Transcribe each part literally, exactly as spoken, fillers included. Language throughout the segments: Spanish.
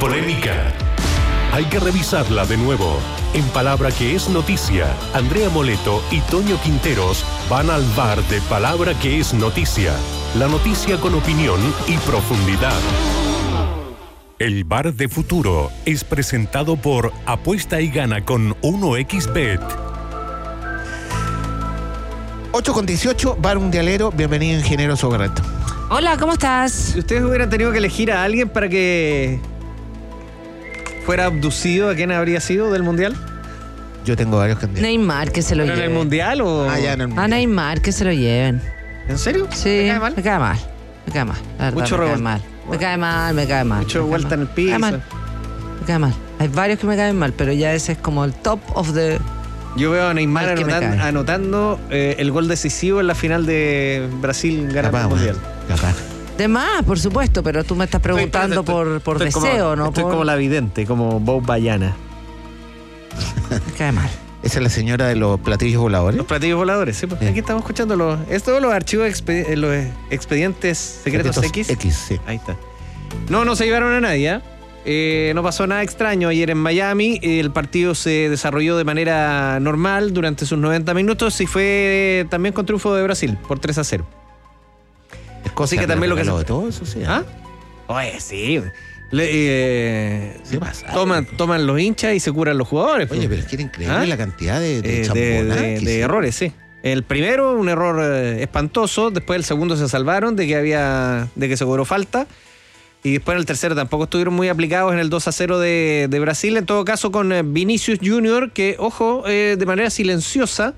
polémica. Hay que revisarla de nuevo. En Palabra que es noticia, Andrea Moleto y Toño Quinteros van al bar de Palabra que es noticia. La noticia con opinión y profundidad. El bar de futuro es presentado por Apuesta y Gana con uno equis bet. ocho con dieciocho, Bar Mundialero. Bienvenido, ingeniero Sogarreto. Hola, ¿cómo estás? Si ustedes hubieran tenido que elegir a alguien para que fuera abducido, ¿a quién habría sido del Mundial? Yo tengo varios candidatos. Neymar, que se lo ¿Pero en lleven. el Mundial o...? Ah, ya en el A Mundial. Neymar, que se lo lleven. ¿En serio? Sí, ¿Te cae mal? me cae mal. Me cae mal. La verdad, Mucho me cae revol- mal. Me cae mal, me cae mal. Mucho me cae vuelta mal. en el piso. Me cae mal. Me cae mal. Hay varios que me caen mal, pero ya ese es como el top of the... Yo veo a Neymar Al que me anotan- cae. anotando eh, el gol decisivo en la final de Brasil ganando Capaz, el Mundial. bueno, capaz. De más, por supuesto, pero tú me estás preguntando Estoy- por, por estoy como- deseo, ¿no? Estoy por... como la vidente, como Bob Bayana. Me cae mal. Esa es la señora de los platillos voladores. Los platillos voladores, sí. Pues, Sí. aquí estamos escuchando los, esto los archivos, expe- eh, los expedientes secretos Secretos X. X, sí. Ahí está. No, no se llevaron a nadie, ¿eh? Eh, no pasó nada extraño ayer en Miami. El partido se desarrolló de manera normal durante sus noventa minutos y fue también con triunfo de Brasil por tres a cero. Es cosa Así que también lo que se- de todo eso, sí. ¿Ah? Oye, sí. Le- eh, Sí pasa. toman, toman los hinchas y se curan los jugadores. Oye, pues. pero es que era increíble ¿Ah? la cantidad de, de Eh, de, chambonadas de- que de hicieron. errores, sí. El primero, un error eh, espantoso. Después el segundo se salvaron de que había, de que se cobró falta. Y después en el tercero tampoco estuvieron muy aplicados en el dos a cero de, de Brasil. En todo caso con eh, Vinicius Junior, que, ojo, eh, de manera silenciosa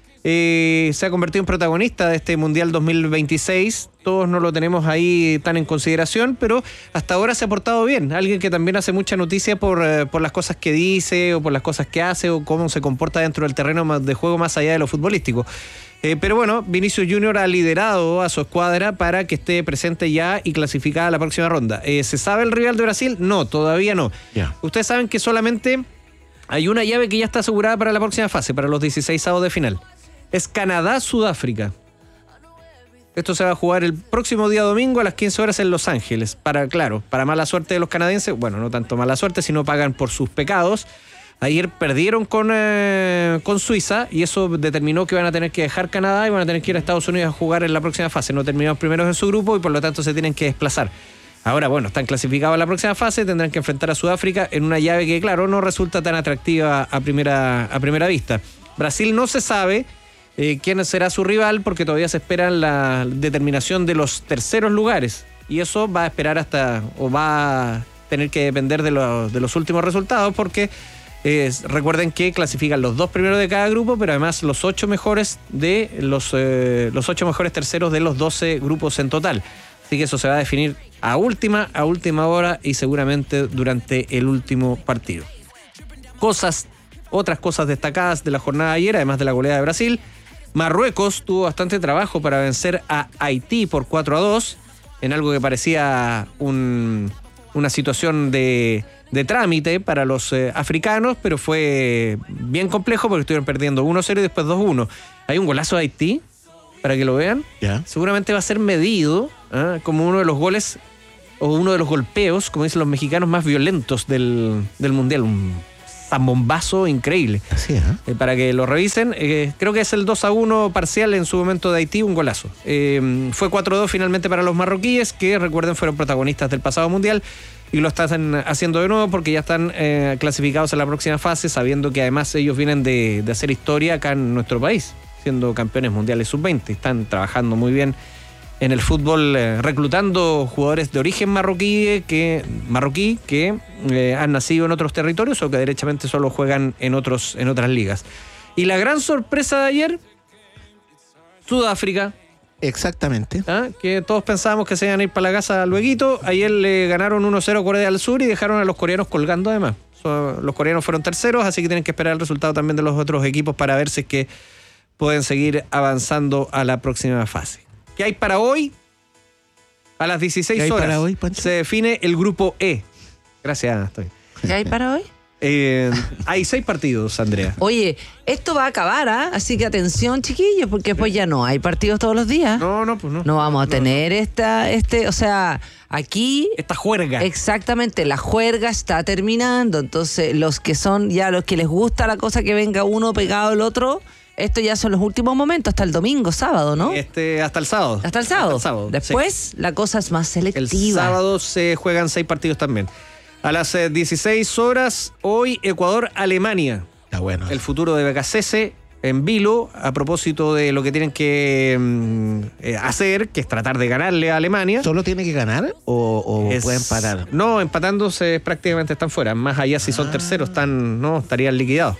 eh, se ha convertido en protagonista de este Mundial dos mil veintiséis. Todos no lo tenemos ahí tan en consideración, pero hasta ahora se ha portado bien. Alguien que también hace mucha noticia por, eh, por las cosas que dice o por las cosas que hace o cómo se comporta dentro del terreno más- de juego más allá de lo futbolístico. Eh, pero bueno, Vinicius Junior ha liderado a su escuadra para que esté presente ya y clasificada a la próxima ronda. Eh, ¿Se sabe el rival de Brasil? No, todavía no. Ya. Ustedes saben que solamente hay una llave que ya está asegurada para la próxima fase, para los dieciseisavos de final. Es Canadá-Sudáfrica. Esto se va a jugar el próximo día domingo a las quince horas en Los Ángeles. Para, claro, para mala suerte de los canadienses, bueno, no tanto mala suerte, sino pagan por sus pecados. Ayer perdieron con, eh, con Suiza y eso determinó que van a tener que dejar Canadá y van a tener que ir a Estados Unidos a jugar en la próxima fase. No terminaron primeros en su grupo y por lo tanto se tienen que desplazar. Ahora, bueno, están clasificados a la próxima fase, tendrán que enfrentar a Sudáfrica en una llave que, claro, no resulta tan atractiva a primera, a primera vista. Brasil no se sabe eh, quién será su rival porque todavía se espera la determinación de los terceros lugares y eso va a esperar hasta, o va a tener que depender de, los- de los últimos resultados porque... Eh, recuerden que clasifican los dos primeros de cada grupo, pero además los ocho mejores de los, eh, los ocho mejores terceros de los doce grupos en total. Así que eso se va a definir a última, a última hora y seguramente durante el último partido. Cosas, otras cosas destacadas de la jornada de ayer, además de la goleada de Brasil. Marruecos tuvo bastante trabajo para vencer a Haití por cuatro a dos, en algo que parecía un, una situación de... de trámite para los eh, africanos, pero fue bien complejo porque estuvieron perdiendo uno cero y después dos uno. Hay un golazo de Haití, para que lo vean. Ya. Seguramente va a ser medido ¿eh? como uno de los goles o uno de los golpeos, como dicen los mexicanos, más violentos del, del Mundial. Un zambombazo increíble. Así, ¿eh? Eh, para que lo revisen, eh, creo que es el dos a uno parcial en su momento de Haití, un golazo. Eh, fue cuatro a dos finalmente para los marroquíes, que recuerden fueron protagonistas del pasado Mundial y lo están haciendo de nuevo porque ya están eh, clasificados a la próxima fase, sabiendo que además ellos vienen de, de hacer historia acá en nuestro país, siendo campeones mundiales sub veinte. Están trabajando muy bien en el fútbol, eh, reclutando jugadores de origen marroquí que, marroquí que eh, han nacido en otros territorios o que derechamente solo juegan en, otros, en otras ligas. Y la gran sorpresa de ayer, Sudáfrica, Exactamente. ¿ah? que todos pensábamos que se iban a ir para la casa lueguito. Ayer le ganaron uno cero a Corea del Sur y dejaron a los coreanos colgando además. So, los coreanos fueron terceros, así que tienen que esperar el resultado también de los otros equipos para ver si es que pueden seguir avanzando a la próxima fase. ¿Qué hay para hoy? A las dieciséis ¿Qué hay horas para hoy, Pancho? se define el grupo E. Gracias, estoy. ¿Qué hay para hoy? Eh, hay seis partidos, Andrea. Oye, esto va a acabar, ¿ah? Así que atención, chiquillos, porque después ya no hay partidos todos los días. No, no, pues no. No vamos a No, tener esta, este, o sea, aquí... Esta juerga. Exactamente, la juerga está terminando, entonces los que son ya los que les gusta la cosa que venga uno pegado al otro, esto ya son los últimos momentos, hasta el domingo, sábado, ¿no? Este, hasta el sábado. Hasta el sábado. Hasta el sábado, Después sí. la cosa es más El selectiva. sábado se juegan seis partidos también. A las eh, dieciséis horas, hoy Ecuador-Alemania. Está bueno. El futuro de Becasese en vilo, a propósito de lo que tienen que mm, eh, hacer, que es tratar de ganarle a Alemania. ¿Solo tiene que ganar o, o Es- pueden parar? No, empatándose prácticamente están fuera. Más allá, si son Ah. terceros, están, no, estarían liquidados.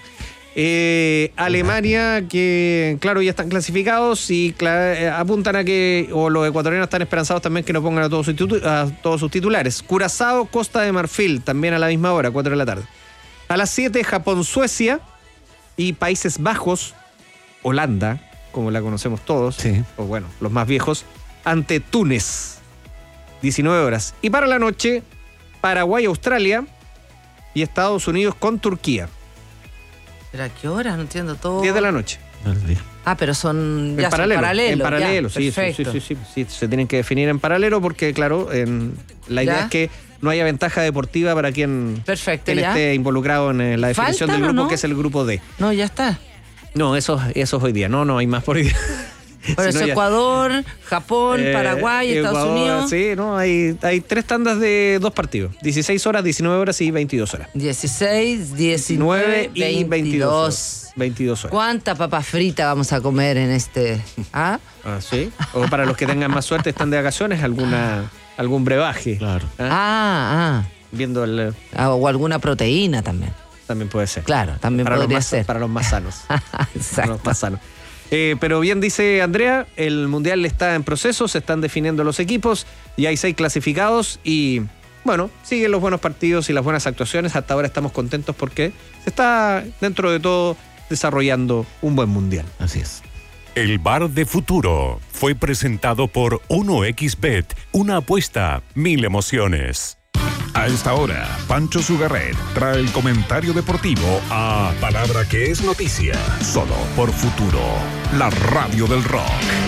Eh, Alemania, que claro, ya están clasificados y cla- eh, apuntan a que, o los ecuatorianos están esperanzados también que no pongan a todos sus, titu- a todos sus titulares. Curazao, Costa de Marfil, también a la misma hora, cuatro de la tarde. A las siete, Japón, Suecia y Países Bajos, Holanda, como la conocemos todos, Sí. o bueno, los más viejos, ante Túnez, diecinueve horas. Y para la noche, Paraguay, Australia y Estados Unidos con Turquía, ¿Pero a qué hora? No entiendo todo. diez de la noche. Ah, pero son ya En paralelo, son paralelos. en paralelo, ya, sí, sí, sí, perfecto. sí, sí, sí, se tienen que definir en paralelo porque, claro, en- la idea Ya. es que no haya ventaja deportiva para quien, Perfecto, quien ya. esté involucrado en eh, la definición del ¿Faltan o grupo, no? que es el grupo D. No, ya está. No, eso, eso es hoy día. No, no hay más por hoy día. Por Si eso no, ya- Ecuador, Japón, Eh, Paraguay, Estados Ecuador, Unidos. Sí, no, hay, hay tres tandas de dos partidos. dieciséis horas, diecinueve horas y veintidós horas. dieciséis, nueve diecinueve, y veintidós veintidós. horas. veintidós horas. ¿Cuánta papa frita vamos a comer en este? ¿Ah? Ah, sí. O para los que tengan más suerte, están de vacaciones, alguna, algún brebaje. Claro. ¿Ah? Ah, Viendo el. ah. O alguna proteína también. También puede ser. Claro, también para los podría más, ser. Para los más sanos. Para Exacto. los más sanos. Eh, pero bien dice Andrea, el Mundial está en proceso, se están definiendo los equipos y hay seis clasificados y bueno, siguen los buenos partidos y las buenas actuaciones. Hasta ahora estamos contentos porque se está dentro de todo desarrollando un buen Mundial. Así es. El Bar de Futuro fue presentado por uno equis bet, una apuesta, mil emociones. A esta hora, Pancho Sugarret trae el comentario deportivo a Palabra que es noticia, solo por Futuro, la radio del rock.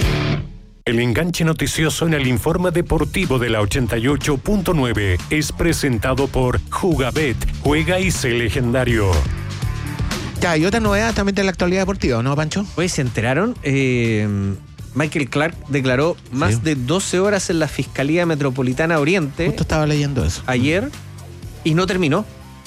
El enganche noticioso en el informe deportivo de la ochenta y ocho punto nueve es presentado por Jugabet, juega y sé legendario. Ya, hay otra novedad también de la actualidad deportiva, ¿no, Pancho? Hoy se enteraron, eh, Michael Clark declaró más Sí. de doce horas en la Fiscalía Metropolitana Oriente Justo estaba leyendo eso. ayer y no terminó.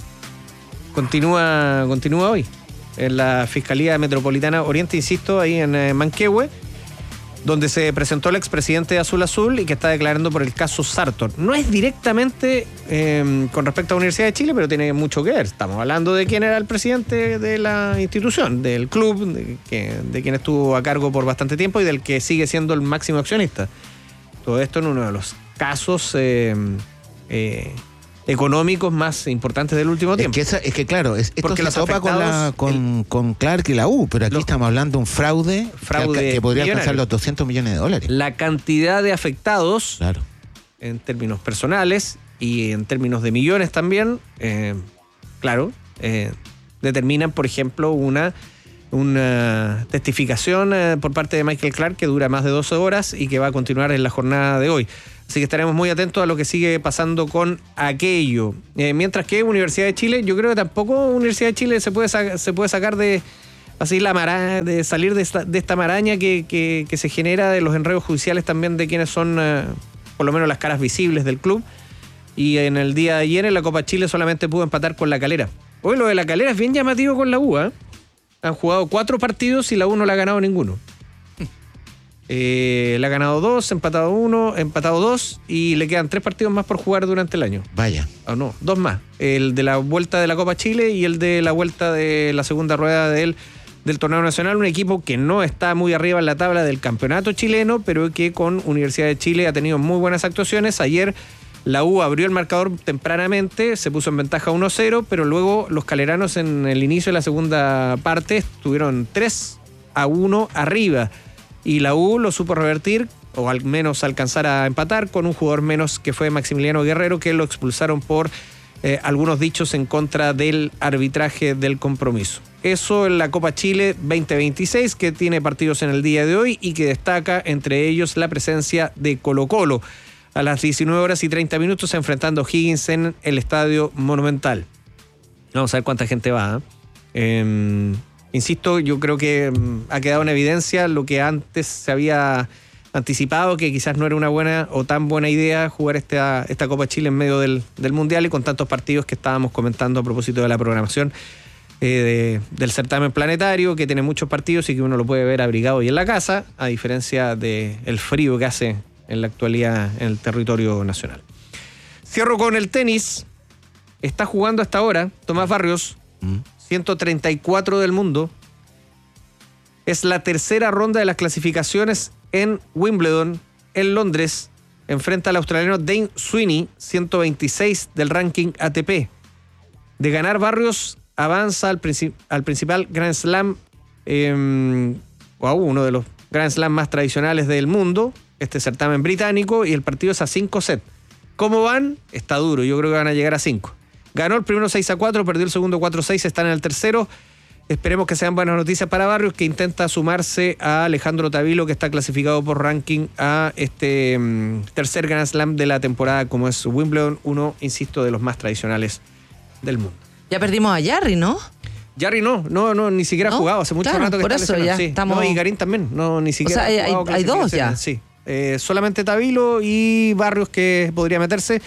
Continúa, continúa hoy en la Fiscalía Metropolitana Oriente, insisto, ahí en eh, Manquehue, donde se presentó el expresidente de Azul Azul y que está declarando por el caso Sartor. No es directamente eh, con respecto a la Universidad de Chile, pero tiene mucho que ver. Estamos hablando de quién era el presidente de la institución, del club, de, que, de quien estuvo a cargo por bastante tiempo y del que sigue siendo el máximo accionista. Todo esto en uno de los casos eh, eh, económicos más importantes del último Es tiempo. que, esa- es que claro, es, esto Porque se los topa con, la, afectados, con, con Clark y la U, pero aquí Los- estamos hablando de un fraude, Fraude que, alca- que podría alcanzar millonario. los doscientos millones de dólares. La cantidad de afectados Claro. en términos personales y en términos de millones también, eh, claro, eh, determinan, por ejemplo, una, una testificación eh, por parte de Michael Clark que dura más de doce horas y que va a continuar en la jornada de hoy. Así que estaremos muy atentos a lo que sigue pasando con aquello. Eh, mientras que Universidad de Chile, yo creo que tampoco Universidad de Chile se puede, sa- se puede sacar de así la mara- de salir de esta, de esta maraña que, que- que se genera de los enredos judiciales también de quienes son, eh, por lo menos, las caras visibles del club. Y en el día de ayer en la Copa Chile solamente pudo empatar con La Calera. Hoy lo de La Calera es bien llamativo con la U, ¿eh? Han jugado cuatro partidos y la U no le ha ganado ninguno. Eh, le ha ganado dos, empatado uno, empatado dos y le quedan tres partidos más por jugar durante el año. Vaya. O no, dos más. El de la vuelta de la Copa Chile y el de la vuelta de la segunda rueda del, del torneo nacional. Un equipo que no está muy arriba en la tabla del campeonato chileno, pero que con Universidad de Chile ha tenido muy buenas actuaciones. Ayer la U abrió el marcador tempranamente, se puso en ventaja uno cero, pero luego los caleranos en el inicio de la segunda parte estuvieron tres a uno arriba. Y la U lo supo revertir, o al menos alcanzar a empatar con un jugador menos que fue Maximiliano Guerrero, que lo expulsaron por eh, algunos dichos en contra del arbitraje del compromiso. Eso en la Copa Chile veinte veintiséis, que tiene partidos en el día de hoy y que destaca entre ellos la presencia de Colo-Colo a las diecinueve horas y treinta minutos enfrentando a Higgins en el Estadio Monumental. Vamos a ver cuánta gente va. ¿eh? Eh, insisto, yo creo que ha quedado en evidencia lo que antes se había anticipado, que quizás no era una buena o tan buena idea jugar esta, esta Copa Chile en medio del, del Mundial y con tantos partidos que estábamos comentando a propósito de la programación eh, de, del certamen planetario, que tiene muchos partidos y que uno lo puede ver abrigado y en la casa, a diferencia del frío que hace en la actualidad en el territorio nacional. Cierro con el tenis. Está jugando hasta ahora Tomás Barrios, mm. ciento treinta y cuatro del mundo. Es la tercera ronda de las clasificaciones en Wimbledon, en Londres. Enfrenta al australiano Dane Sweeney, ciento veintiséis del ranking A T P. De ganar, Barrios avanza al, princip- al principal Grand Slam, eh, o a uno de los Grand Slam más tradicionales del mundo, este certamen británico, y el partido es a cinco sets. ¿Cómo van? Está duro, yo creo que van a llegar a cinco. Ganó el primero seis a cuatro, perdió el segundo cuatro seis, están en el tercero. Esperemos que sean buenas noticias para Barrios, que intenta sumarse a Alejandro Tavilo, que está clasificado por ranking a este um, tercer Grand Slam de la temporada, como es Wimbledon, uno, insisto, de los más tradicionales del mundo. Ya perdimos a Jarry, ¿no? Jarry no, no, no, ni siquiera ¿No? ha jugado, hace mucho Claro, rato que por está eso lesionado. ya Sí. estamos- No, y Garín también, no, ni siquiera. O sea, hay- ha jugado hay- hay dos clasificaciones, ya. Sí, eh, solamente Tavilo y Barrios que podría meterse,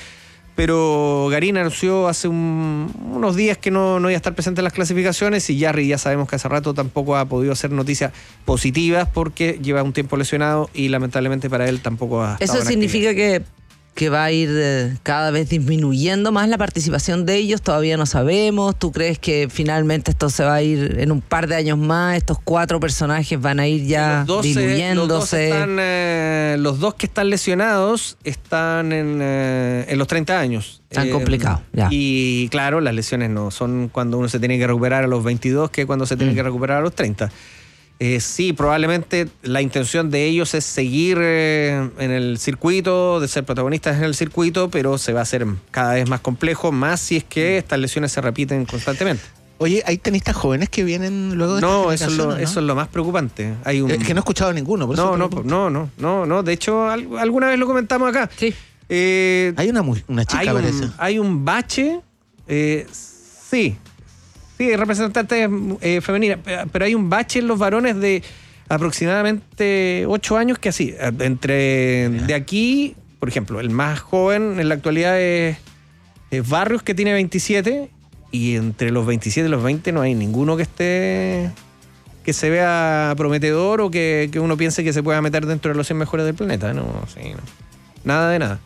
pero Garín anunció hace un- unos días que no, no iba a estar presente en las clasificaciones, y Jarry ya sabemos que hace rato tampoco ha podido hacer noticias positivas porque lleva un tiempo lesionado y lamentablemente para él tampoco ha estado Eso en significa que, que va a ir eh, cada vez disminuyendo más la participación de ellos. Todavía no sabemos. ¿Tú crees que finalmente esto se va a ir en un par de años más? Estos cuatro personajes van a ir ya Los dos, eh, diluyéndose. los, dos están, eh, los dos que están lesionados están en, eh, en los treinta años. Tan complicado, ya. Y claro, las lesiones no son cuando uno se tiene que recuperar a los veintidós que cuando se tiene Mm. que recuperar a los treinta. Eh, sí, probablemente la intención de ellos es seguir eh, en el circuito, de ser protagonistas en el circuito, pero se va a hacer cada vez más complejo, más si es que estas lesiones se repiten constantemente. Oye, ¿hay tenistas jóvenes que vienen luego de No, estas eso es, lo, generaciones, eso es lo más preocupante. Hay un... Es que no he escuchado ninguno. Por eso No, te no, pregunto. no, no, no, no. De hecho, al- alguna vez lo comentamos acá. Sí. Eh, Hay una, mu- una chica, hay, parece. un, hay un bache, eh, sí, sí, representantes eh, femeninas, pe- pero hay un bache en los varones de aproximadamente ocho años que así, eh, entre de aquí, por ejemplo, el más joven en la actualidad es, es Barrios, que tiene veintisiete, y entre los veintisiete y los veinte no hay ninguno que esté que se vea prometedor o que, que uno piense que se pueda meter dentro de los cien mejores del planeta. No, sí, no. Nada de nada.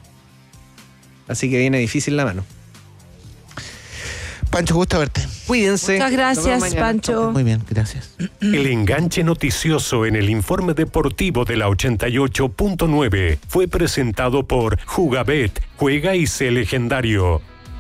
Así que viene difícil la mano. Pancho, gusto verte. Cuídense. Muchas Nos vemos gracias, mañana. Pancho. Muy bien, gracias. El enganche noticioso en el informe deportivo de la ochenta y ocho punto nueve fue presentado por Jugabet, juega y sé legendario.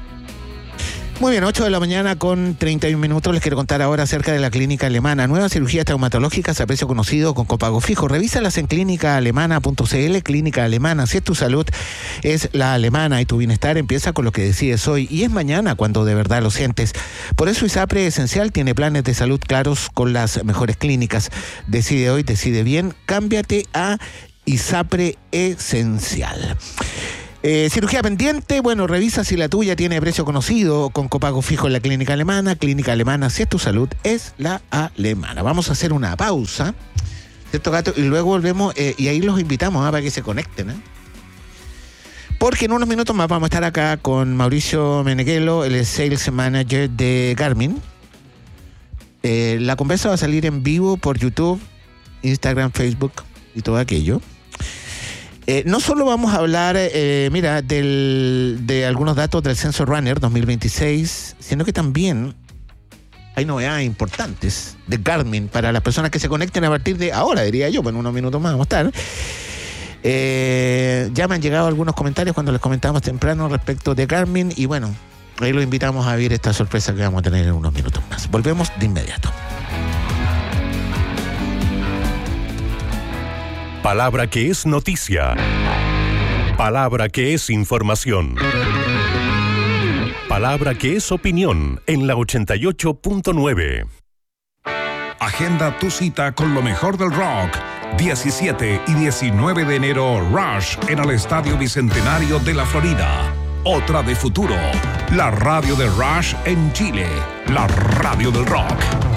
Muy bien, ocho de la mañana con treinta y un minutos. Les quiero contar ahora acerca de la clínica alemana. Nuevas cirugías traumatológicas a precio conocido con copago fijo. Revísalas en clínica alemana punto c l. Clínica Alemana. Si es tu salud, es la alemana, y tu bienestar empieza con lo que decides hoy y es mañana cuando de verdad lo sientes. Por eso ISAPRE Esencial tiene planes de salud claros con las mejores clínicas. Decide hoy, decide bien. Cámbiate a ISAPRE Esencial. Eh, cirugía pendiente, bueno, revisa si la tuya tiene precio conocido con copago fijo en la clínica alemana. Clínica Alemana, si es tu salud, es la alemana. Vamos a hacer una pausa, ¿cierto, Gato? Y luego volvemos, eh, y ahí los invitamos, ¿eh? Para que se conecten, ¿eh? Porque en unos minutos más vamos a estar acá con Mauricio Meneghelo, el Sales Manager de Garmin. Eh, la conversa va a salir en vivo por YouTube, Instagram, Facebook y todo aquello. Eh, no solo vamos a hablar, eh, mira, del, de algunos datos del Censo Runner dos mil veintiséis, sino que también hay novedades importantes de Garmin para las personas que se conecten a partir de ahora, diría yo. Bueno, en unos minutos más vamos a estar. Eh, ya me han llegado algunos comentarios cuando les comentábamos temprano respecto de Garmin, y bueno, ahí los invitamos a ver esta sorpresa que vamos a tener en unos minutos más. Volvemos de inmediato. Palabra que es noticia. Palabra que es información. Palabra que es opinión en la ochenta y ocho punto nueve. Agenda tu cita con lo mejor del rock. diecisiete y diecinueve de enero, Rush en el Estadio Bicentenario de la Florida. Otra de futuro. La radio de Rush en Chile. La radio del rock.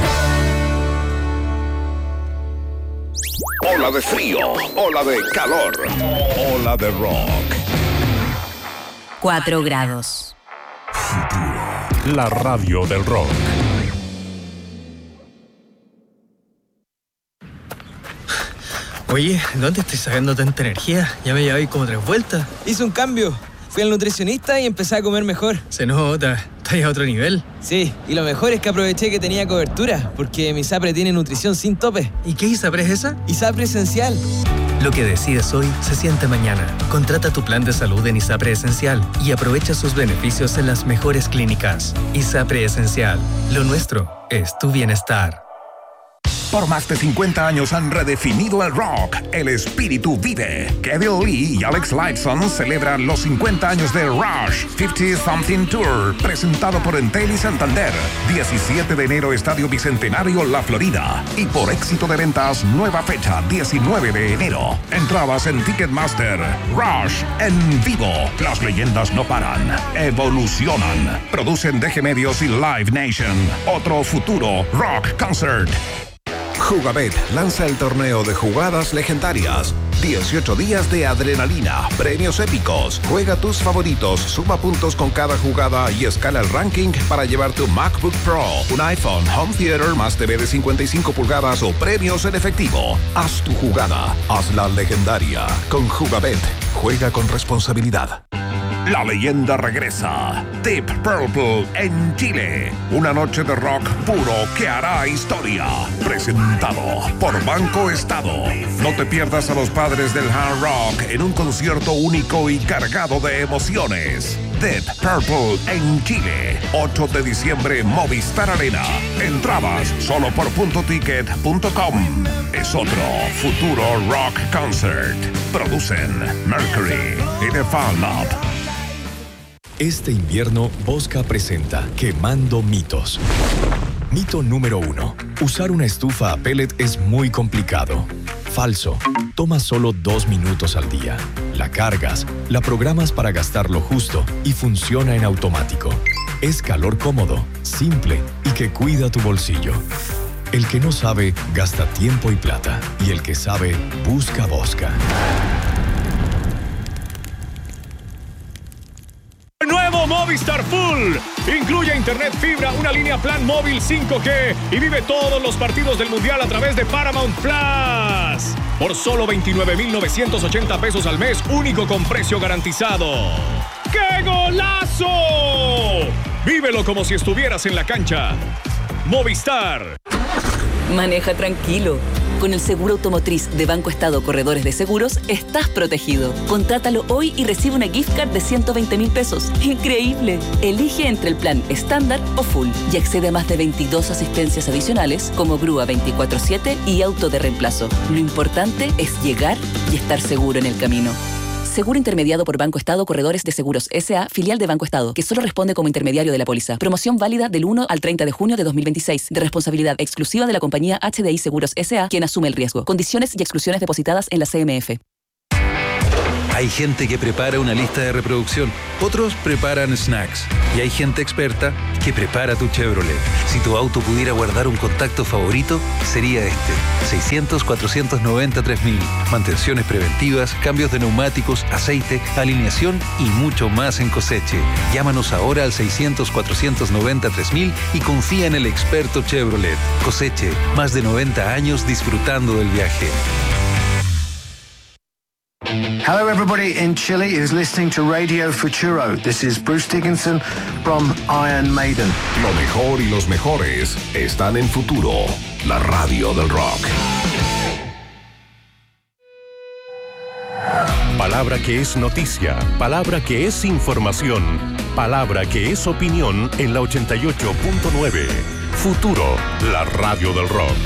Ola de frío, ola de calor, ola de rock. Cuatro grados. La radio del rock. Oye, ¿dónde estoy sacando tanta energía? Ya me llevé como tres vueltas. Hice un cambio. Fui al nutricionista y empecé a comer mejor. Se nota, estás a otro nivel. Sí, y lo mejor es que aproveché que tenía cobertura, porque mi ISAPRE tiene nutrición sin tope. ¿Y qué ISAPRE es esa? ISAPRE Esencial. Lo que decides hoy se siente mañana. Contrata tu plan de salud en ISAPRE Esencial y aprovecha sus beneficios en las mejores clínicas. ISAPRE Esencial. Lo nuestro es tu bienestar. Por más de cincuenta años han redefinido el rock. El espíritu vive. Kevin Lee y Alex Lifeson celebran los cincuenta años de Rush cincuenta Something Tour, presentado por Entel y Santander. diecisiete de enero, Estadio Bicentenario, La Florida. Y por éxito de ventas, nueva fecha, diecinueve de enero. Entradas en Ticketmaster. Rush en vivo. Las leyendas no paran. Evolucionan. Producen D G Medios y Live Nation. Otro futuro Rock Concert. Jugabet lanza el torneo de jugadas legendarias. dieciocho días de adrenalina, premios épicos. Juega tus favoritos, suma puntos con cada jugada y escala el ranking para llevar tu MacBook Pro, un iPhone, home theater más T V de cincuenta y cinco pulgadas o premios en efectivo. Haz tu jugada, hazla legendaria. Con Jugabet, juega con responsabilidad. La leyenda regresa. Deep Purple en Chile. Una noche de rock puro que hará historia. Presentado por Banco Estado. No te pierdas a los padres del hard rock en un concierto único y cargado de emociones. Deep Purple en Chile. ocho de diciembre, Movistar Arena. Entradas solo por punto ticket punto com. Es otro futuro rock concert. Producen Mercury y The Fan Lab. Este invierno, Bosca presenta Quemando Mitos. Mito número uno. Usar una estufa a pellet es muy complicado. Falso. Toma solo dos minutos al día. La cargas, la programas para gastar lo justo y funciona en automático. Es calor cómodo, simple y que cuida tu bolsillo. El que no sabe, gasta tiempo y plata. Y el que sabe, busca Bosca. Nuevo Movistar Full. Incluye internet fibra, una línea plan móvil cinco G y vive todos los partidos del Mundial a través de Paramount Plus. Por solo veintinueve mil novecientos ochenta pesos al mes, único con precio garantizado. ¡Qué golazo! Vívelo como si estuvieras en la cancha. Movistar. Maneja tranquilo. Con el seguro automotriz de Banco Estado Corredores de Seguros, estás protegido. Contrátalo hoy y recibe una gift card de ciento veinte mil pesos. ¡Increíble! Elige entre el plan estándar o full y accede a más de veintidós asistencias adicionales como grúa veinticuatro siete y auto de reemplazo. Lo importante es llegar y estar seguro en el camino. Seguro intermediado por Banco Estado Corredores de Seguros S A, filial de Banco Estado, que solo responde como intermediario de la póliza. Promoción válida del uno al treinta de junio de dos mil veintiséis, de responsabilidad exclusiva de la compañía H D I Seguros S A, quien asume el riesgo. Condiciones y exclusiones depositadas en la C M F. Hay gente que prepara una lista de reproducción, otros preparan snacks y hay gente experta que prepara tu Chevrolet. Si tu auto pudiera guardar un contacto favorito, sería este. seiscientos, cuatrocientos noventa, tres mil. Mantenciones preventivas, cambios de neumáticos, aceite, alineación y mucho más en Coseche. Llámanos ahora al seiscientos, cuatrocientos noventa, tres mil y confía en el experto Chevrolet. Coseche, más de noventa años disfrutando del viaje. Hello, everybody in Chile is listening to Radio Futuro. This is Bruce Dickinson from Iron Maiden. Lo mejor y los mejores están en Futuro, la radio del rock. Palabra que es noticia, palabra que es información, palabra que es opinión en la ochenta y ocho punto nueve. Futuro, la radio del rock.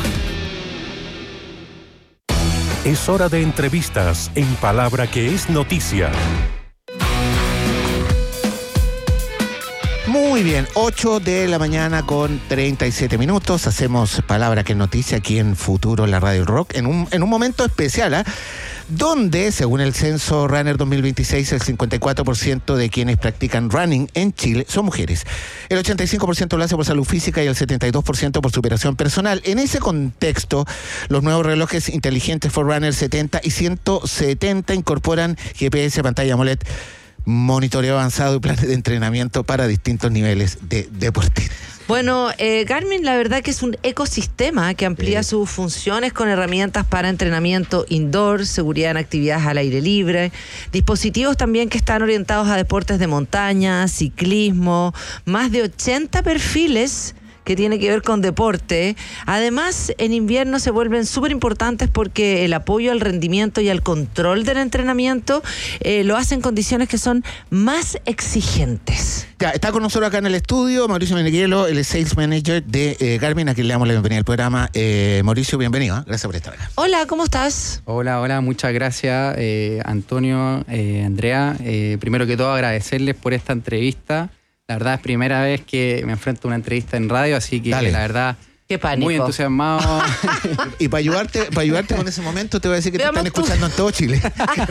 Es hora de entrevistas en Palabra que es noticia. Muy bien, ocho de la mañana con treinta y siete minutos. Hacemos Palabra que es Noticia aquí en Futuro, la Radio Rock, en un, en un momento especial, ¿eh? donde, según el censo Runner dos mil veintiséis, el cincuenta y cuatro por ciento de quienes practican running en Chile son mujeres. El ochenta y cinco por ciento lo hace por salud física y el setenta y dos por ciento por superación personal. En ese contexto, los nuevos relojes inteligentes Forerunner setenta y ciento setenta incorporan G P S, pantalla AMOLED, monitoreo avanzado y planes de entrenamiento para distintos niveles de deporte. Bueno, eh, Garmin la verdad que es un ecosistema que amplía Sí. sus funciones con herramientas para entrenamiento indoor, seguridad en actividades al aire libre, dispositivos también que están orientados a deportes de montaña, ciclismo, más de ochenta perfiles que tiene que ver con deporte. Además, en invierno se vuelven súper importantes porque el apoyo al rendimiento y al control del entrenamiento eh, lo hacen en condiciones que son más exigentes. Ya, está con nosotros acá en el estudio Mauricio Meneghielo, el Sales Manager de eh, Garmin, a quien le damos la bienvenida al programa. Eh, Mauricio, bienvenido, ¿eh? Gracias por estar acá. Hola, ¿cómo estás? Hola, hola, muchas gracias, eh, Antonio, eh, Andrea. Eh, primero que todo, agradecerles por esta entrevista. La verdad es primera vez que me enfrento a una entrevista en radio, así que Dale. la verdad... Qué pánico. Muy entusiasmado. Y para ayudarte, para ayudarte con ese momento, te voy a decir que Veamos te están tu... escuchando en todo Chile.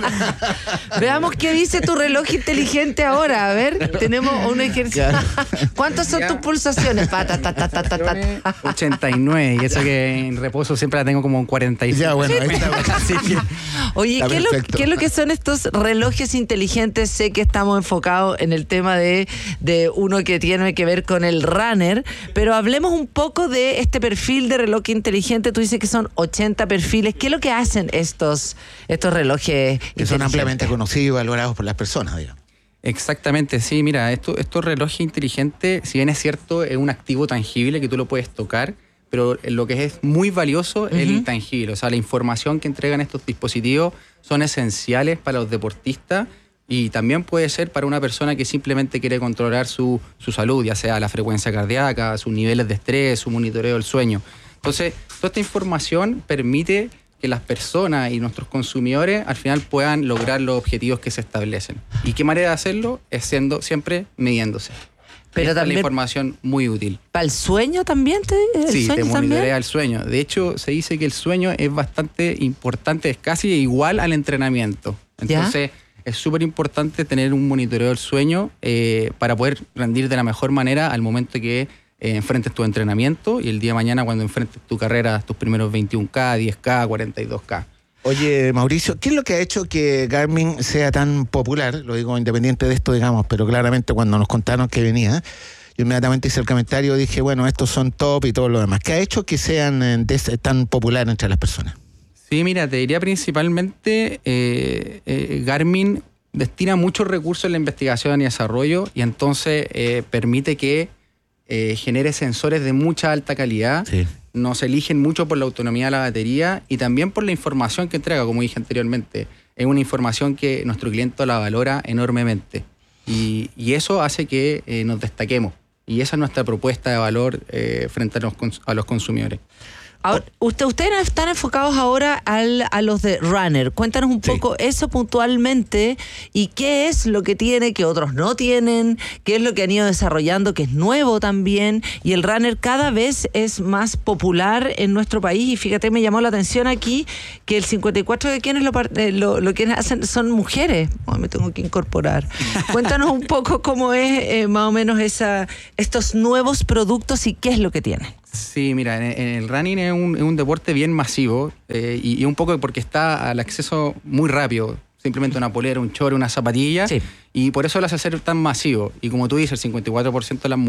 Veamos qué dice tu reloj inteligente ahora. A ver, tenemos un ejercicio. ¿Cuántas son ya. tus pulsaciones? Pa, ta, ta, ta, ta, ta. ochenta y nueve, y eso que en reposo siempre la tengo como un cuarenta y cinco. Ya, bueno, ahí está. Así que... Oye, ¿qué es, lo, ¿qué es lo que son estos relojes inteligentes? Sé que estamos enfocados en el tema de, de uno que tiene que ver con el runner, pero hablemos un poco de este perfil de reloj inteligente. Tú dices que son ochenta perfiles. ¿Qué es lo que hacen estos, estos relojes que son ampliamente conocidos y valorados por las personas, digamos? Exactamente, sí. Mira, esto, estos relojes inteligentes, si bien es cierto, es un activo tangible que tú lo puedes tocar, pero lo que es muy valioso es uh-huh. el intangible. O sea, la información que entregan estos dispositivos son esenciales para los deportistas y también puede ser para una persona que simplemente quiere controlar su, su salud, ya sea la frecuencia cardíaca, sus niveles de estrés, su monitoreo del sueño. Entonces, toda esta información permite que las personas y nuestros consumidores al final puedan lograr los objetivos que se establecen. ¿Y qué manera de hacerlo? Es siendo siempre midiéndose. Pero esta también es la información muy útil. ¿Para el sueño también? Te, el sí, sueño te monitorea también? el sueño. De hecho, se dice que el sueño es bastante importante, es casi igual al entrenamiento. Entonces, ¿ya? es súper importante tener un monitoreo del sueño eh, para poder rendir de la mejor manera al momento que eh, enfrentes tu entrenamiento y el día de mañana cuando enfrentes tu carrera, tus primeros veintiún K, diez K, cuarenta y dos K. Oye, Mauricio, ¿qué es lo que ha hecho que Garmin sea tan popular? Lo digo independiente de esto, digamos, pero claramente cuando nos contaron que venía, yo inmediatamente hice el comentario, dije, bueno, estos son top y todo lo demás. ¿Qué ha hecho que sean eh, de, tan populares entre las personas? Sí, mira, te diría principalmente eh, eh, Garmin destina muchos recursos en la investigación y desarrollo y entonces eh, permite que eh, genere sensores de mucha alta calidad. Sí. Nos eligen mucho por la autonomía de la batería y también por la información que entrega, como dije anteriormente. Es una información que nuestro cliente la valora enormemente y, y eso hace que eh, nos destaquemos. Y esa es nuestra propuesta de valor eh, frente a los, a los consumidores. Ahora, usted, ustedes están enfocados ahora al, a los de Runner. Cuéntanos un poco sí. eso puntualmente y qué es lo que tiene que otros no tienen, qué es lo que han ido desarrollando que es nuevo también, y el Runner cada vez es más popular en nuestro país y fíjate, me llamó la atención aquí que el cincuenta y cuatro por ciento de quienes lo, lo, lo que hacen son mujeres. Oh, me tengo que incorporar. Cuéntanos un poco cómo es eh, más o menos esa, estos nuevos productos y qué es lo que tienen. Sí, mira, en, en el running es un, es un deporte bien masivo eh, y, y un poco porque está al acceso muy rápido. Simplemente una polera, un short, una zapatilla. Sí. Y por eso lo hace ser tan masivo. Y como tú dices, el cincuenta y cuatro por ciento de las mujeres